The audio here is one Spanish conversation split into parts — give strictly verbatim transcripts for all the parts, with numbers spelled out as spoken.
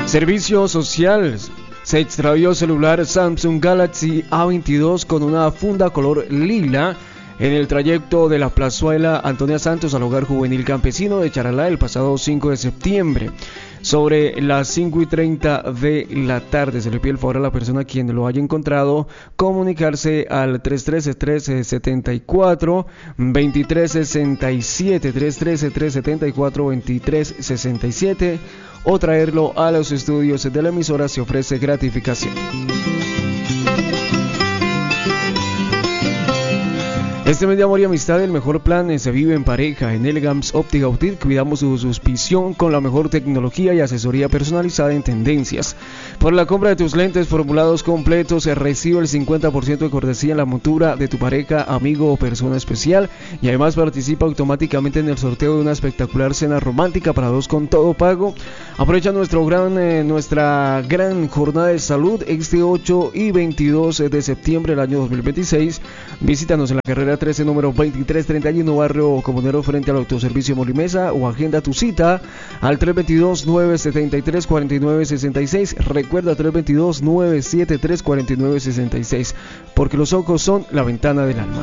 Servicio social. Se extravió celular Samsung Galaxy A veintidós con una funda color lila en el trayecto de la plazuela Antonia Santos al hogar juvenil campesino de Charalá el pasado cinco de septiembre. Sobre las cinco y treinta de la tarde se le pide el favor a la persona quien lo haya encontrado comunicarse al tres uno tres, tres siete cuatro, dos tres seis siete, tres uno tres, tres siete cuatro, dos tres seis siete o traerlo a los estudios de la emisora. Se ofrece gratificación. Este mes de amor y amistad, el mejor plan se vive en pareja. En Elegance Óptica Boutique cuidamos su suspición con la mejor tecnología y asesoría personalizada en tendencias. Por la compra de tus lentes formulados completos, recibe el cincuenta por ciento de cortesía en la montura de tu pareja, amigo o persona especial, y además participa automáticamente en el sorteo de una espectacular cena romántica para dos con todo pago. Aprovecha nuestro gran, eh, nuestra gran jornada de salud este ocho y veintidós de septiembre del año dos mil veintiséis. Visítanos en la carrera trece, número veintitrés treinta y uno, barrio Comunero, frente al autoservicio Molimesa, o agenda tu cita al tres dos dos, nueve siete tres, cuatro nueve seis seis. Recuerda, tres dos dos, nueve siete tres, cuatro nueve seis seis, porque los ojos son la ventana del alma.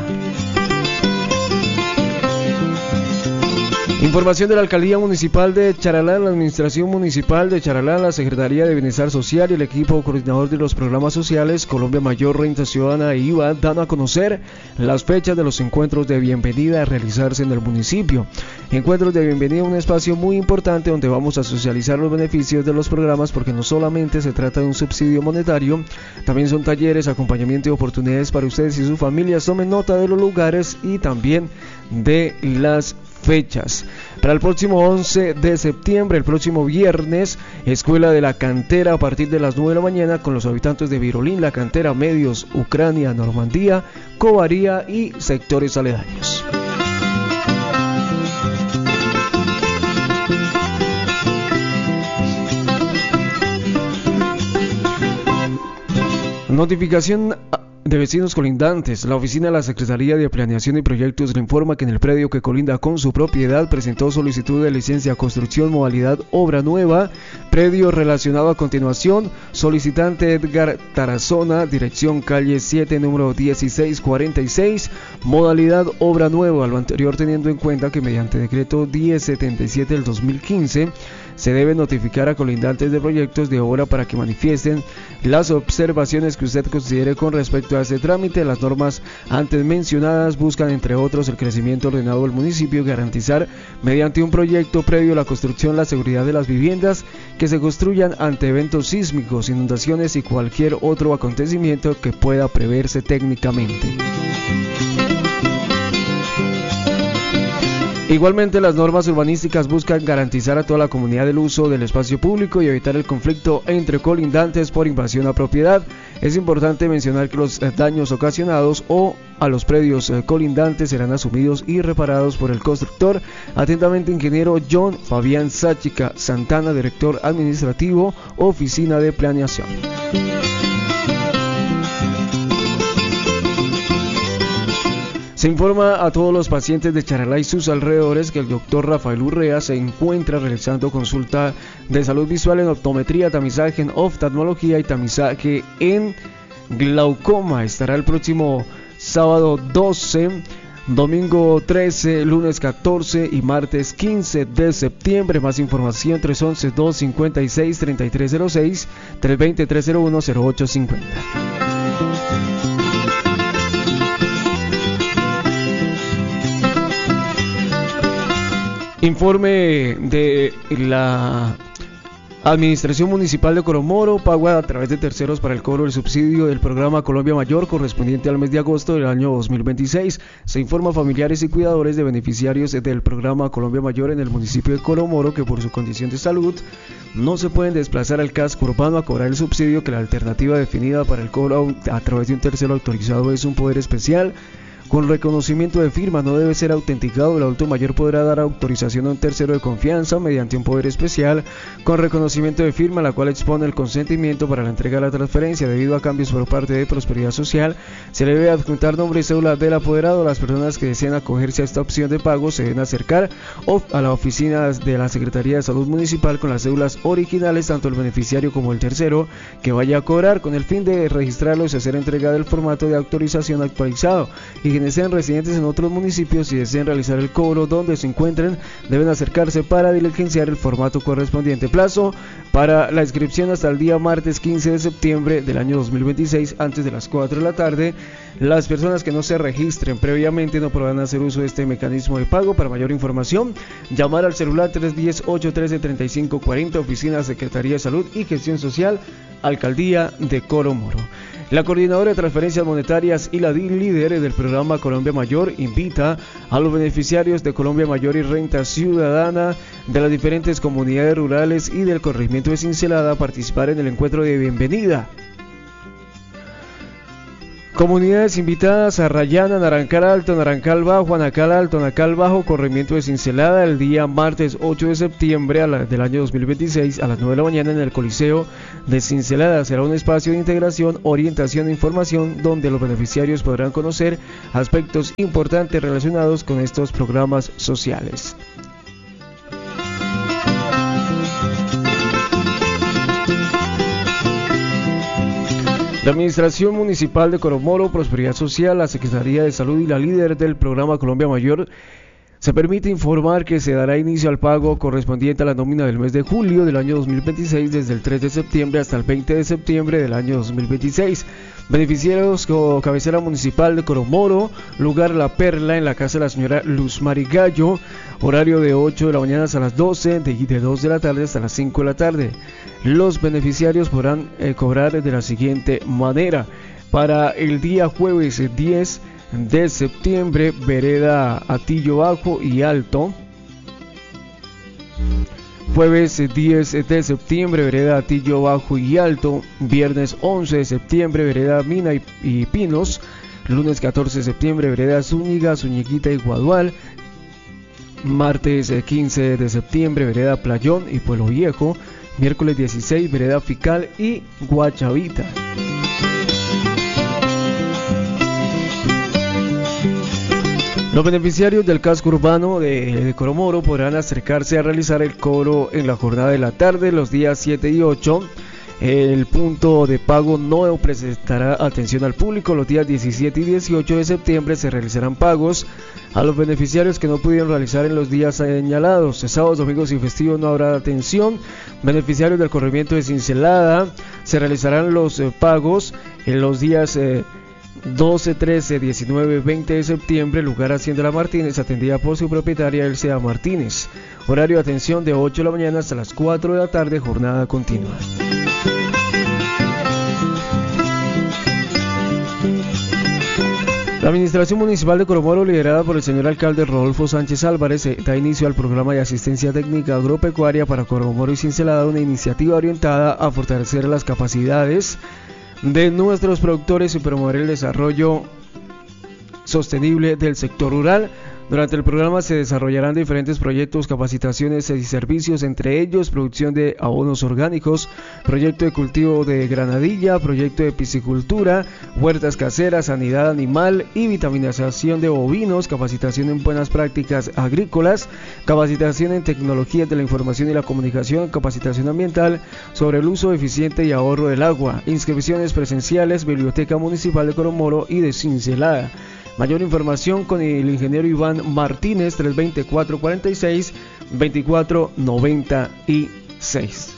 Información de la Alcaldía Municipal de Charalá, la Administración Municipal de Charalá, la Secretaría de Bienestar Social y el equipo coordinador de los programas sociales Colombia Mayor, Renta Ciudadana e I V A dan a conocer las fechas de los encuentros de bienvenida a realizarse en el municipio. Encuentros de bienvenida, un espacio muy importante donde vamos a socializar los beneficios de los programas, porque no solamente se trata de un subsidio monetario, también son talleres, acompañamiento y oportunidades para ustedes y sus familias. Tomen nota de los lugares y también de las fechas. Para el próximo once de septiembre, el próximo viernes, Escuela de la Cantera a partir de las nueve de la mañana con los habitantes de Virolín, La Cantera, Medios, Ucrania, Normandía, Covaría y sectores aledaños. Notificación de vecinos colindantes. La oficina de la Secretaría de Planeación y Proyectos le informa que en el predio que colinda con su propiedad presentó solicitud de licencia de construcción modalidad obra nueva, predio relacionado a continuación, solicitante Edgar Tarazona, dirección calle siete, número dieciséis cuarenta y seis, modalidad obra nueva. Lo anterior teniendo en cuenta que mediante decreto diez setenta y siete del dos mil quince se debe notificar a colindantes de proyectos de obra para que manifiesten las observaciones que usted considere con respecto a este trámite. Las normas antes mencionadas buscan, entre otros, el crecimiento ordenado del municipio y garantizar mediante un proyecto previo a la construcción la seguridad de las viviendas que se construyan ante eventos sísmicos, inundaciones y cualquier otro acontecimiento que pueda preverse técnicamente. Igualmente, las normas urbanísticas buscan garantizar a toda la comunidad el uso del espacio público y evitar el conflicto entre colindantes por invasión a propiedad. Es importante mencionar que los daños ocasionados o a los predios colindantes serán asumidos y reparados por el constructor. Atentamente, ingeniero John Fabián Sáchica Santana, director administrativo, Oficina de Planeación. Se informa a todos los pacientes de Charalá y sus alrededores que el doctor Rafael Urrea se encuentra realizando consulta de salud visual en optometría, tamizaje en oftalmología y tamizaje en glaucoma. Estará el próximo sábado doce, domingo trece, lunes catorce y martes quince de septiembre. Más información tres once, dos cincuenta y seis, treinta y tres cero seis, tres veinte, tres cero uno, cero ocho cincuenta. Informe de la Administración Municipal de Coromoro, pago a través de terceros para el cobro del subsidio del programa Colombia Mayor correspondiente al mes de agosto del año dos mil veintiséis. Se informa a familiares y cuidadores de beneficiarios del programa Colombia Mayor en el municipio de Coromoro que por su condición de salud no se pueden desplazar al casco urbano a cobrar el subsidio, que la alternativa definida para el cobro a través de un tercero autorizado es un poder especial con reconocimiento de firma. No debe ser autenticado. El adulto mayor podrá dar autorización a un tercero de confianza mediante un poder especial con reconocimiento de firma, la cual expone el consentimiento para la entrega de la transferencia. Debido a cambios por parte de Prosperidad Social, se le debe adjuntar nombre y cédula del apoderado. Las personas que deseen acogerse a esta opción de pago se deben acercar a la oficina de la Secretaría de Salud Municipal con las cédulas originales, tanto el beneficiario como el tercero que vaya a cobrar, con el fin de registrarlos y hacer entrega del formato de autorización actualizado. Y quienes sean residentes en otros municipios y deseen realizar el cobro donde se encuentren, deben acercarse para diligenciar el formato correspondiente. Plazo para la inscripción hasta el día martes quince de septiembre del año dos mil veintiséis, antes de las cuatro de la tarde. Las personas que no se registren previamente no podrán hacer uso de este mecanismo de pago. Para mayor información, llamar al celular tres uno cero, ocho uno tres, tres cinco cuatro cero, Oficina Secretaría de Salud y Gestión Social, Alcaldía de Coromoro. La Coordinadora de Transferencias Monetarias y la líder del programa Colombia Mayor invita a los beneficiarios de Colombia Mayor y Renta Ciudadana de las diferentes comunidades rurales y del corregimiento de Cincelada a participar en el encuentro de bienvenida. Comunidades invitadas: Arrayana, Narancal Alto, Narancal Bajo, Anacal Alto, Anacal Bajo, corregimiento de Cincelada, el día martes ocho de septiembre a la, del año dos mil veintiséis a las nueve de la mañana en el Coliseo de Cincelada. Será un espacio de integración, orientación e información donde los beneficiarios podrán conocer aspectos importantes relacionados con estos programas sociales. La Administración Municipal de Coromoro, Prosperidad Social, la Secretaría de Salud y la líder del programa Colombia Mayor se permite informar que se dará inicio al pago correspondiente a la nómina del mes de julio del año dos mil veintiséis desde el tres de septiembre hasta el veinte de septiembre del año dos mil veintiséis. Beneficiarios con cabecera municipal de Coromoro, lugar La Perla, en la casa de la señora Luz Marigallo, horario de ocho de la mañana hasta las doce, de, de dos de la tarde hasta las cinco de la tarde. Los beneficiarios podrán eh, cobrar de la siguiente manera: para el día jueves diez de septiembre, vereda Atillo Bajo y Alto. Jueves diez de septiembre, vereda Atillo Bajo y Alto. Viernes once de septiembre, vereda Mina y, y Pinos. Lunes catorce de septiembre, vereda Zúñiga, Zúñiguita y Guadual. Martes quince de septiembre, vereda Playón y Pueblo Viejo. Miércoles dieciséis, vereda Fical y Guachavita. Los beneficiarios del casco urbano de, de Coromoro podrán acercarse a realizar el cobro en la jornada de la tarde los días siete y ocho. El punto de pago no presentará atención al público. Los días diecisiete y dieciocho de septiembre se realizarán pagos a los beneficiarios que no pudieron realizar en los días señalados. Sábados, domingos y festivos no habrá atención. Beneficiarios del corregimiento de Cincelada se realizarán los eh, pagos en los días eh, doce, trece, diecinueve, veinte de septiembre, lugar Hacienda La Martínez, atendida por su propietaria Elcea Martínez. Horario de atención de ocho de la mañana hasta las cuatro de la tarde, jornada continua. La Administración Municipal de Coromoro, liderada por el señor alcalde Rodolfo Sánchez Álvarez, da inicio al programa de asistencia técnica agropecuaria para Coromoro y Cincelada, una iniciativa orientada a fortalecer las capacidades de nuestros productores y promover el desarrollo sostenible del sector rural. Durante el programa se desarrollarán diferentes proyectos, capacitaciones y servicios, entre ellos producción de abonos orgánicos, proyecto de cultivo de granadilla, proyecto de piscicultura, huertas caseras, sanidad animal y vitaminización de bovinos, capacitación en buenas prácticas agrícolas, capacitación en tecnologías de la información y la comunicación, capacitación ambiental sobre el uso eficiente y ahorro del agua, inscripciones presenciales, Biblioteca Municipal de Coromoro y de Cincelada. Mayor información con el ingeniero Iván Martínez, tres dos cero, cuatro cuatro seis, dos cuatro nueve seis.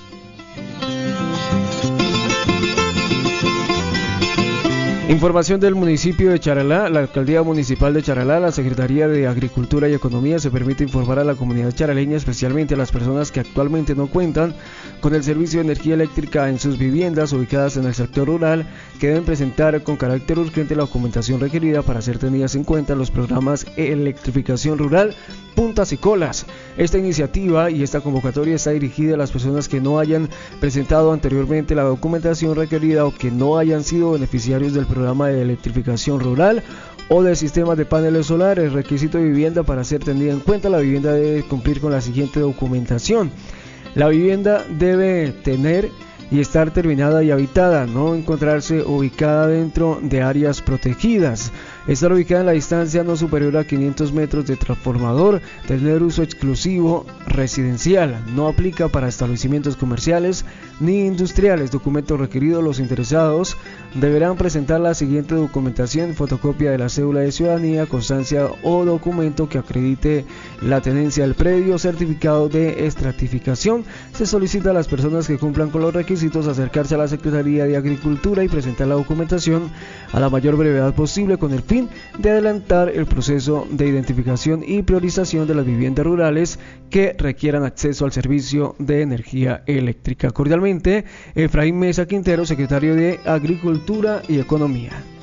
Información del municipio de Charalá. La Alcaldía Municipal de Charalá, la Secretaría de Agricultura y Economía se permite informar a la comunidad charaleña, especialmente a las personas que actualmente no cuentan con el servicio de energía eléctrica en sus viviendas ubicadas en el sector rural, que deben presentar con carácter urgente la documentación requerida para ser tenidas en cuenta en los programas Electrificación Rural, Puntas y Colas. Esta iniciativa y esta convocatoria está dirigida a las personas que no hayan presentado anteriormente la documentación requerida o que no hayan sido beneficiarios del programa de electrificación rural o de sistemas de paneles solares. Requisito de vivienda: para ser tenida en cuenta, la vivienda debe cumplir con la siguiente documentación. La vivienda debe tener y estar terminada y habitada, no encontrarse ubicada dentro de áreas protegidas, estar ubicada en la distancia no superior a quinientos metros de transformador, tener uso exclusivo residencial, no aplica para establecimientos comerciales ni industriales. Documentos requeridos: los interesados deberán presentar la siguiente documentación: fotocopia de la cédula de ciudadanía, constancia o documento que acredite la tenencia del predio, certificado de estratificación. Se solicita a las personas que cumplan con los requisitos acercarse a la Secretaría de Agricultura y presentar la documentación a la mayor brevedad posible, con el fin de adelantar el proceso de identificación y priorización de las viviendas rurales que requieran acceso al servicio de energía eléctrica. Cordialmente, Efraín Mesa Quintero, secretario de Agricultura y Economía.